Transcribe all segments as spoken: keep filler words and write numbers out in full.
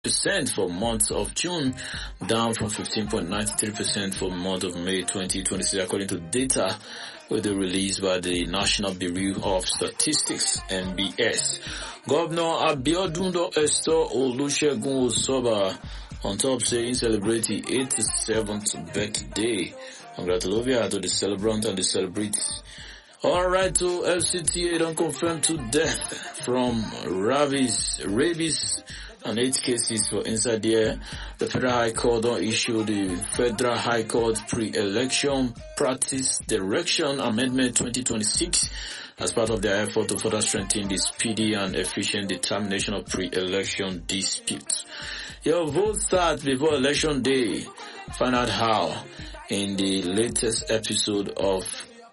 percent for month of June, down from fifteen point nine three percent for month of May twenty twenty-six, according to data with the released by the National Bureau of Statistics, N B S. Governor Abiodun Esther Olusegun Osoba on top saying celebrate the eighty-seventh birthday. Congratulations to the celebrant and the celebrities. Alright, to F C T A don't confirm to death from rabies, rabies and eight cases for inside there. The Federal High Court don't issue the Federal High Court Pre-Election Practice Direction Amendment twenty twenty-six as part of their effort to further strengthen the speedy and efficient determination of pre-election disputes. Your vote starts before election day. Find out how in the latest episode of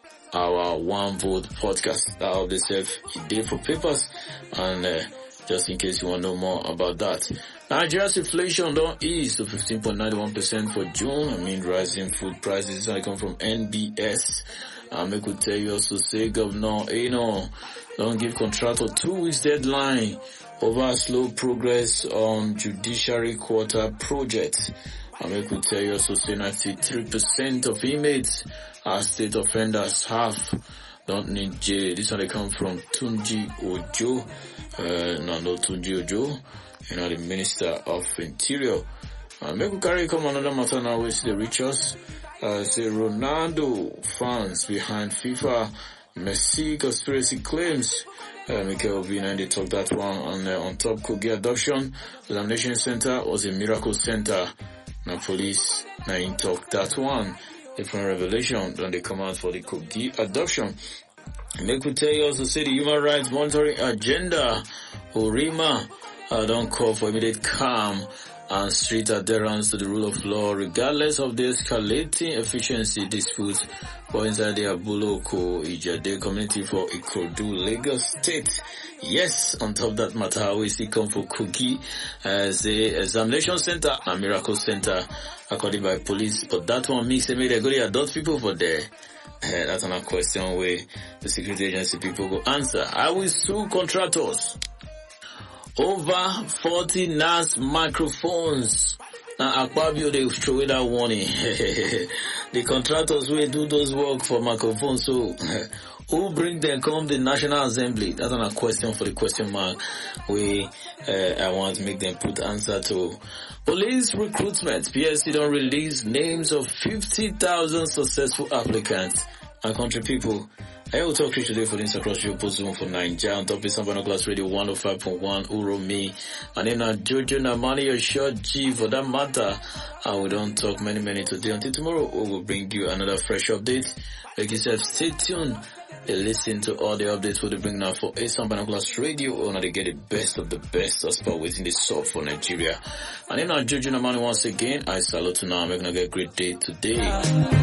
our One Vote podcast. That of the self a day for papers, and uh, just in case you want to know more about that. Nigeria's inflation don't ease to fifteen point nine one percent for June. I mean, rising food prices. I come from N B S. Um, I could tell you also say Governor, you know, don't give contractor two weeks deadline over slow progress on judiciary quarter project. Um, I could tell you also say ninety-three percent of inmates are state offenders. Half don't need jail. This one they come from Tunji Ojo. Uh, no, no Tunji Ojo. You know, the Minister of Interior. Uh, make we carry come another matter now which they reach us. Uh, say Ronaldo fans behind FIFA Messi conspiracy claims. Uh, Mikel Obi and they talk that one on uh, on top Kogi adoption. The Examination Center was a miracle center. Now police now in talk that one. Different revelation when they come out for the Kogi adoption. Make we tell you also say the Human Rights Monitoring Agenda, Orima, uh, don't call for immediate calm and strict adherence to the rule of law regardless of the escalating efficiency disputes for inside the Abuloko Ijade community for Ikorodu, Lagos State. Yes, on top of that matter, we see come for Kogi as a examination center and miracle center according by police, but that one makes them they go to adult people for there. Uh, that's another question where the security agency people go answer. I will sue contractors over forty N A S microphones. Now Akpabio they throw away that warning. The contractors will do those work for microphones, so who bring them come the National Assembly? That's another question for the question mark. We uh, I want to make them put answer to. Police recruitment. P S C don't release names of fifty thousand successful applicants and country people. I will talk to you today for the across your Zoom for Nigeria on top of Sambano Class Radio one oh five point one Uro me. And then uh, Jojo Namani, your short G for that matter. And we don't talk many, many today. Until tomorrow, we will bring you another fresh update. Like yourself, stay tuned and listen to all the updates we'll bring now for Sambano Class Radio. We're going to get the best of the best as far within the sub for Nigeria. And then uh, Jojo Namani once again, I salute you now. I'm going to get a great day today.